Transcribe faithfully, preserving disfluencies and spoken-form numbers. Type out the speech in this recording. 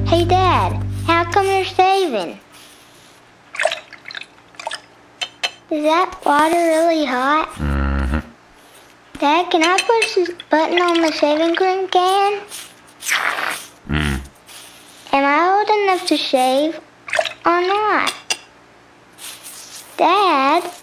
Hey, Dad, how come you're shaving? Is that water really hot? Mm-hmm. Dad, can I push this button on the shaving cream can? Mm. Am I old enough to shave or not? Dad?